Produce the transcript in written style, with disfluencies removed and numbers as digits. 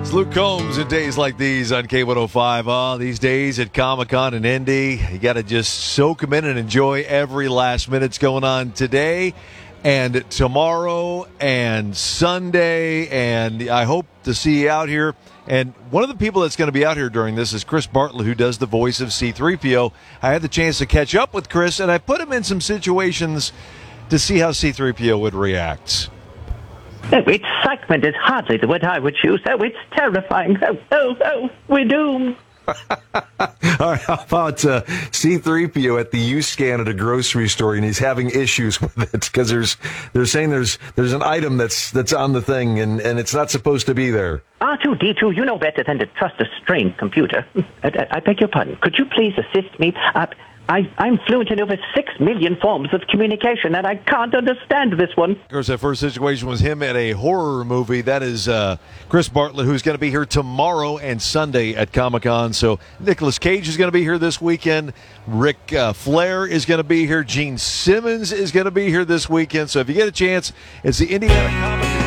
It's Luke Combs in days like these on K105. Oh, these days at Comic-Con and Indy, you got to just soak them in and enjoy every last minute's going on today and tomorrow and Sunday. And I hope to see you out here. And one of the people that's going to be out here during this is Chris Bartlett, who does the voice of C-3PO. I had the chance to catch up with Chris, and I put him in some situations to see how C-3PO would react. Oh, excitement is hardly the word I would choose. Oh, it's terrifying. Oh, we're doomed. All right, how about C-3PO at the U-Scan at a grocery store, and he's having issues with it because they're saying there's an item that's on the thing, and it's not supposed to be there. R2-D2, you know better than to trust a strange computer. I beg your pardon. Could you please assist me? I'm fluent in over 6 million forms of communication, and I can't understand this one. Of course, that first situation was him at a horror movie. That is Chris Bartlett, who's going to be here tomorrow and Sunday at Comic-Con. So Nicolas Cage is going to be here this weekend. Rick Flair is going to be here. Gene Simmons is going to be here this weekend. So if you get a chance, it's the Indiana Comic